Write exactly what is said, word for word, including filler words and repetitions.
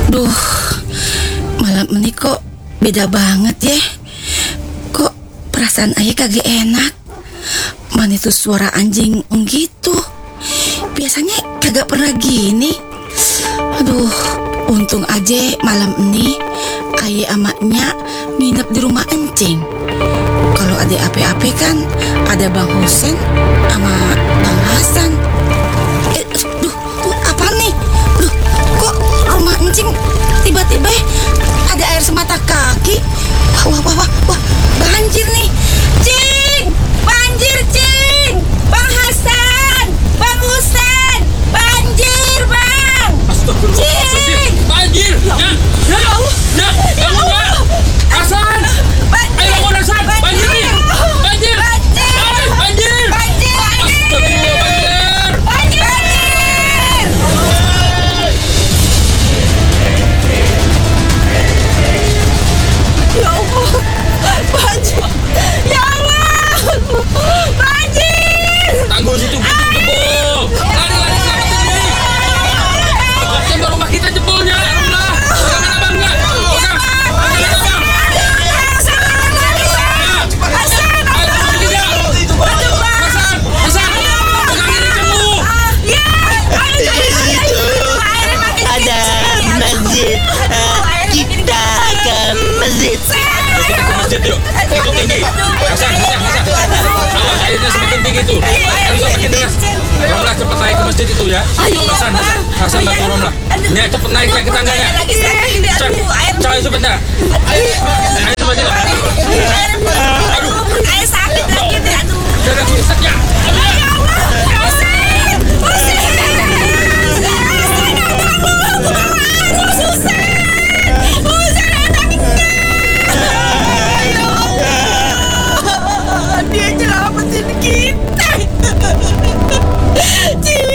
Duh, malam ini kok beda banget ya. Kok perasaan ayah kagak enak. Mana itu suara anjing gitu. Biasanya kagak pernah gini. Aduh, untung aja malam ini ayah sama Nya nginep di rumah encing. Kalau ada apa-apa kan ada Bang Husen sama Bang Hasan. Eh, duh, duh, apa nih? Duh, kok rumah encing tiba-tiba ada air semata kaki? Wah, wah, wah, wah, banjir nih. Cing, banjir, Cing. Bang Hasan, Bang Husen, banjir, Bang. Cing, banjir. Ya, ya, ya, bangun ya. Hasan, ayo bangun Hasan. Banjir nih, banjir, banjir, banjir, banjir, Astagfirullah, banjir, banjir. Ya Allah, banjir. Ya Allah, banjir. Tanggul situ gitu jebol. Lari, lari, selamatin diri. Tembok rumah kita jebolnya. Alhamdulillah. Jangan abang enggak. Oke. Ada masjid, kita ke masjid. Kita ke masjid yuk. Itu tinggi. Hasan, Hasan, Hasan. Awas airnya semakin tinggi tuh. Harus semakin deras. Romlah cepat naik ke masjid itu ya. Hasan, Hasan, Hasan bantu Romlah. Ini cepat naik ke tangganya. Hasan, cari cepatnya. Ayo cepatnya. Aduh, Air sakit lagi deh, aduh. jangan rusak ya. Dia nyelamatin kita. Jiwa